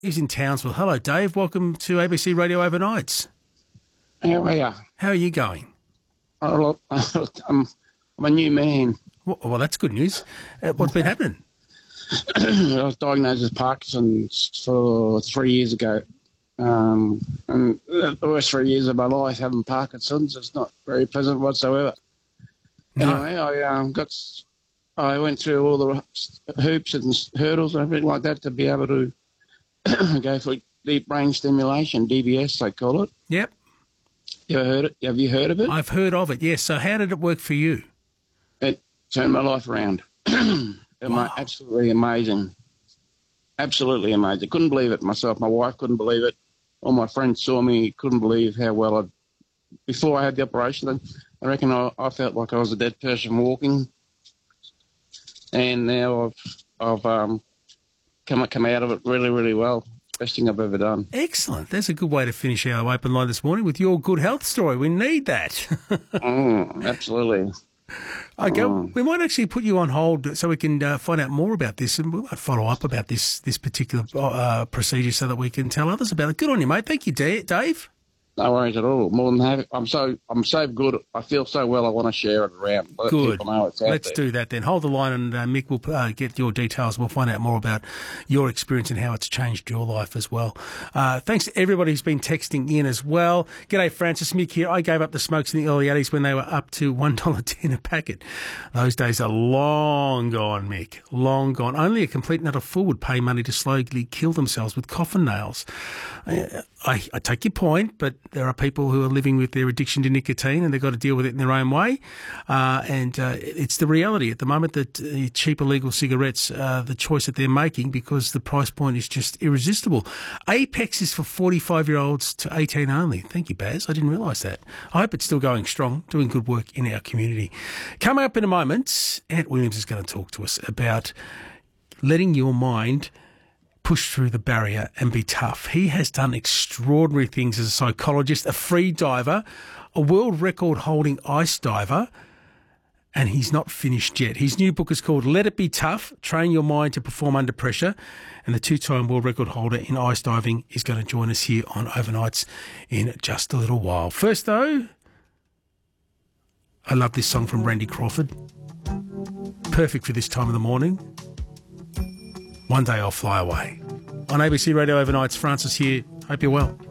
He's in Townsville. Hello, Dave. Welcome to ABC Radio Overnights. How are you? How are you going? Oh, look, I'm a new man. Well, that's good news. What's been happening? I was diagnosed with Parkinson's for 3 years ago. And the worst 3 years of my life having Parkinson's. It's not very pleasant whatsoever. No. Anyway, I went through all the hoops and hurdles and everything like that to be able to go for deep brain stimulation, DBS they call it. Yep. You ever heard it? Have you heard of it? I've heard of it, yes. So how did it work for you? It turned my life around. Wow. Absolutely amazing. Absolutely amazing. Couldn't believe it myself. My wife couldn't believe it. All my friends saw me, couldn't believe how well I'd... Before I had the operation, I reckon I felt like I was a dead person walking. And now I've come out of it really, really well. Best thing I've ever done. Excellent. That's a good way to finish our open line this morning with your good health story. We need that. Absolutely. Okay, we might actually put you on hold so we can find out more about this, and we might follow up about this particular procedure so that we can tell others about it. Good on you, mate. Thank you, Dave. No worries at all. More than happy. I'm so good. I feel so well. I want to share it around. Let Good. people know it's out Let's there. do that then. Hold the line, and Mick will get your details. We'll find out more about your experience and how it's changed your life as well. Thanks to everybody who's been texting in as well. G'day, Francis. Mick here. I gave up the smokes in the early 80s when they were up to $1.10 a packet. Those days are long gone, Mick. Long gone. Only a complete nut of fool would pay money to slowly kill themselves with coffin nails. I take your point, but there are people who are living with their addiction to nicotine and they've got to deal with it in their own way. It's the reality at the moment that cheap illegal cigarettes are the choice that they're making because the price point is just irresistible. Apex is for 45-year-olds to 18 only. Thank you, Baz. I didn't realise that. I hope it's still going strong, doing good work in our community. Coming up in a moment, Ant Williams is going to talk to us about letting your mind push through the barrier and be tough. He has done extraordinary things as a psychologist, a free diver, a world record holding ice diver, and he's not finished yet. His new book is called Let It Be Tough, Train Your Mind to Perform Under Pressure, and the two-time world record holder in ice diving is going to join us here on Overnights in just a little while. First though, I love this song from Randy Crawford. Perfect for this time of the morning. One Day I'll Fly Away. On ABC Radio Overnights, Francis here. Hope you're well.